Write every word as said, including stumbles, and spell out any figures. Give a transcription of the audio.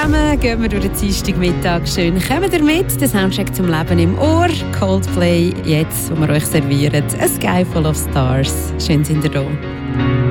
zusammen, gehen wir durch den Dienstagmittag schön. Kommen ihr mit, der Soundcheck zum Leben im Ohr. Coldplay, jetzt, wo wir euch servieren. A Sky Full of Stars. Schön sind ihr da.